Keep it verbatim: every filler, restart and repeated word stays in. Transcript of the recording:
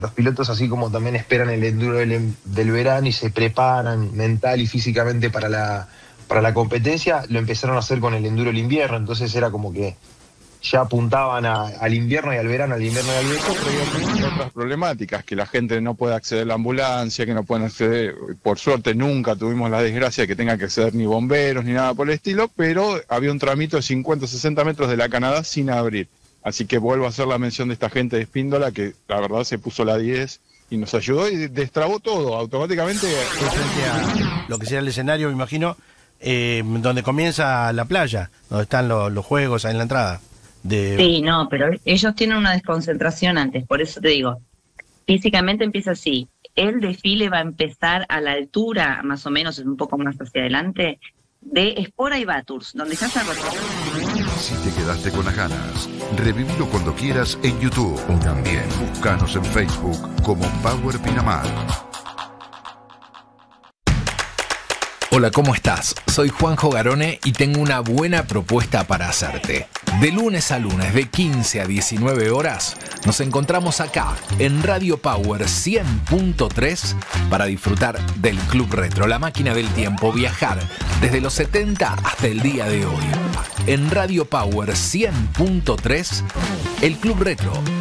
los pilotos, así como también esperan el enduro del, del verano y se preparan mental y físicamente para la, para la competencia, lo empezaron a hacer con el enduro del invierno. Entonces era como que ya apuntaban a, al invierno y al verano, al invierno y al verano. Pero hay otras problemáticas, que la gente no puede acceder a la ambulancia, que no pueden acceder, por suerte nunca tuvimos la desgracia de que tengan que acceder ni bomberos ni nada por el estilo, pero había un tramito de cincuenta o sesenta metros de la Canadá sin abrir. Así que vuelvo a hacer la mención de esta gente de Espíndola, que la verdad se puso la diez y nos ayudó y destrabó todo automáticamente. Frente a lo que será el escenario, me imagino, eh, donde comienza la playa, donde están lo, los juegos ahí en la entrada. De... Sí, no, pero ellos tienen una desconcentración antes, por eso te digo, físicamente empieza así. El desfile va a empezar a la altura, más o menos, un poco más hacia adelante, de Espora y Bathurst, donde ya se ha recorrido. Si te quedaste con las ganas, revivilo cuando quieras en YouTube o también búscanos en Facebook como Power Pinamar. Hola, ¿cómo estás? Soy Juanjo Garone y tengo una buena propuesta para hacerte. De lunes a lunes, de quince a diecinueve horas, nos encontramos acá en Radio Power cien punto tres para disfrutar del Club Retro, la máquina del tiempo, viajar desde los setenta hasta el día de hoy. En Radio Power cien punto tres, el Club Retro